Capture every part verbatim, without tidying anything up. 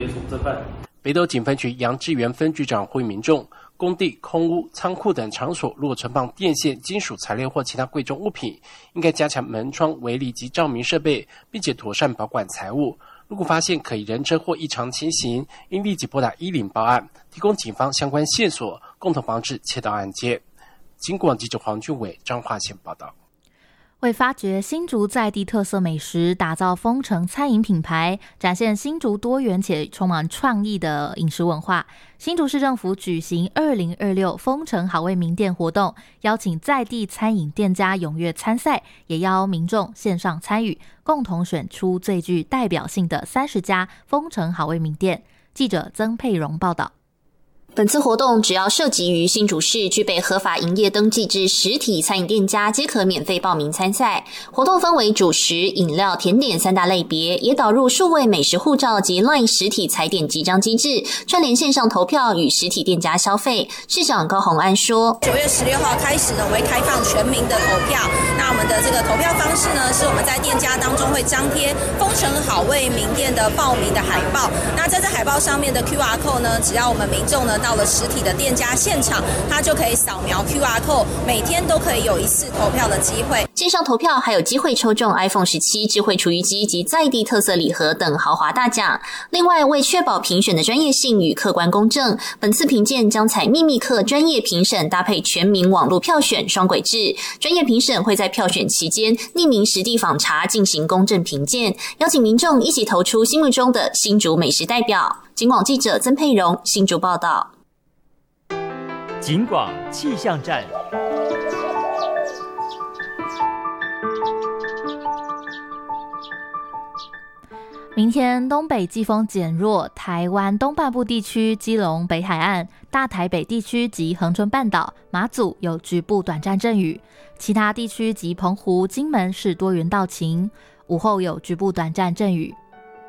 北斗警分局杨志源分局长呼吁民众，工地、空屋、仓库等场所，如果存放电线、金属材料或其他贵重物品，应该加强门窗、围篱及照明设备，并且妥善保管财物。如果发现可疑人车或异常情形，应立即拨打一零报案，提供警方相关线索，共同防治窃盗案件。警广记者黄俊伟、彰化县报道。 为发掘新竹在地特色美食，打造丰城餐饮品牌，展现新竹多元且充满创意的饮食文化，新竹市政府举行二零二六丰城好味名店活动，邀请在地餐饮店家踊跃参赛，也邀民众线上参与，共同选出最具代表性的三十家丰城好味名店。记者曾佩蓉报道。 本次活动只要涉及于新竹市具备合法营业登记之实体餐饮店家，皆可免费报名参赛。活动分为主食、饮料、甜点三大类别，也导入数位美食护照及 LINE 实体踩点集章机制，串联线上投票与实体店家消费。市长高虹安说： 九月十六号开始呢，我会开放全民的投票。那我们的这个投票方式呢，是我们在店家当中会张贴丰城好味名店的报名的海报。那在这海报上面的 Q R code 呢，只要我们民众呢到了实体的店家现场，他就可以扫描 Q R code， 每天都可以有一次投票的机会。 线上投票还有机会抽中 iPhone 十七 智慧厨余机及在地特色礼盒等豪华大奖。另外，为确保评选的专业性与客观公正，本次评鉴将采秘密客专业评审搭配全民网络票选双轨制，专业评审会在票选期间匿名实地访查进行公正评鉴，邀请民众一起投出心目中的新竹美食代表。警广记者曾佩蓉新竹报道。 警广气象站。 明天东北季风减弱，台湾东半部地区、基隆北海岸、大台北地区及恒春半岛、马祖有局部短暂阵雨，其他地区及澎湖、金门是多云到晴，午后有局部短暂阵雨。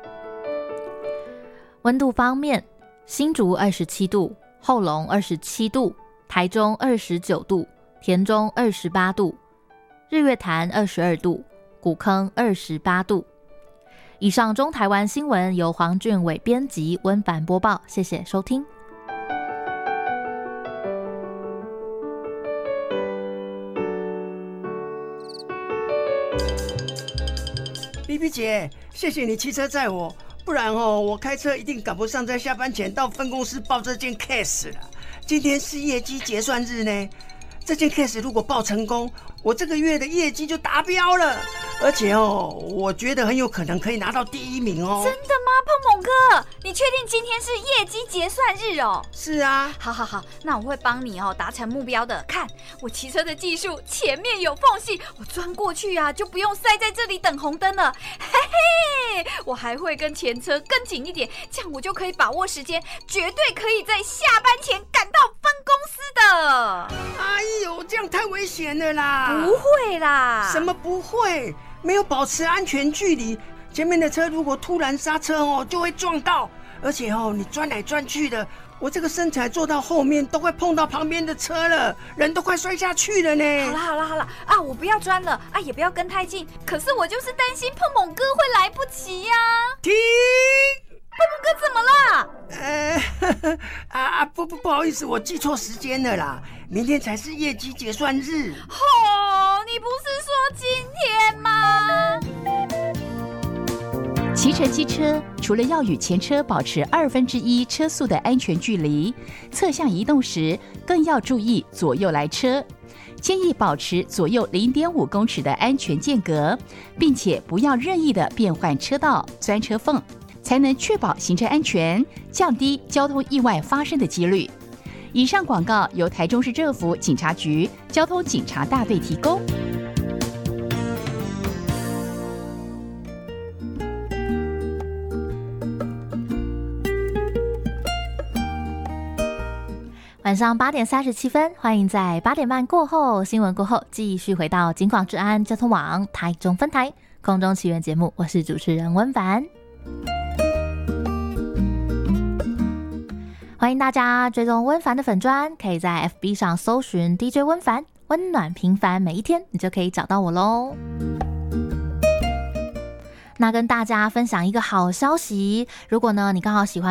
温度方面，新竹二十七度，后龙二十七度，台中二十九度，田中二十八度，日月潭二十二度，古坑二十八度。以上中台湾新闻由黄俊伟编辑，温凡播报，谢谢收听。 B B 姐，谢谢你骑车载我，不然哦，我开车一定赶不上在下班前到分公司报这件 case 了。今天是业绩结算日呢，这件 case 如果报成功，我这个月的业绩就达标了，而且哦，我觉得很有可能可以拿到第一名哦。 真的吗，碰碰哥？你确定今天是业绩结算日哦？ 是啊。好好好，那我会帮你哦达成目标的。看我骑车的技术，前面有缝隙，我钻过去啊，就不用塞在这里等红灯了。嘿嘿，我还会跟前车跟紧一点，这样我就可以把握时间，绝对可以在下班前赶到分公司的。 哎呦，这样太危险了啦！ 不会啦。 什么不会？没有保持安全距离，前面的车如果突然刹车哦，就会撞到。而且哦，你钻来钻去的，我这个身材坐到后面都快碰到旁边的车了，人都快摔下去了呢。 好了好了好了啊，我不要钻了啊，也不要跟太近。可是我就是担心碰碰哥会来不及呀、啊。 停！ 碰碰哥怎么了？ 呃，呵呵啊啊不不不好意思，我记错时间了啦，明天才是业绩结算日。 哦，你不是说今天吗？ 骑乘机车除了要与前车保持二分之一车速的安全距离，侧向移动时更要注意左右来车，建议保持左右 零点五公尺的安全间隔，并且不要任意的变换车道、钻车缝，才能确保行车安全，降低交通意外发生的几率。以上广告由台中市政府警察局交通警察大队提供。 晚上八点三十七分，欢迎在八点半过后，新闻过后继续回到警广治安交通网台中分台空中奇缘节目，我是主持人温凡。欢迎大家追踪温凡的粉专，可以在 F B 上搜寻 D J 温凡，温暖平凡每一天，你就可以找到我咯。那跟大家分享一个好消息，如果呢你刚好喜欢